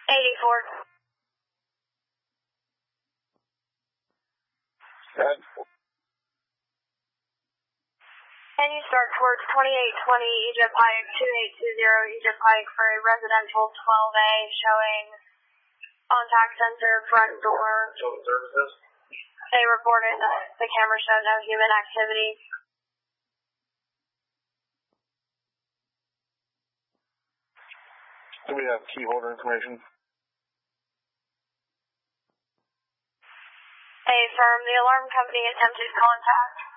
84. Good. Can you start towards 2820 Egypt Pike 2820 Egypt Pike for a residential 12A showing contact sensor front door. Show the services. They reported the camera showed no human activity. Do we have key holder information? Affirm, the alarm company attempted contact.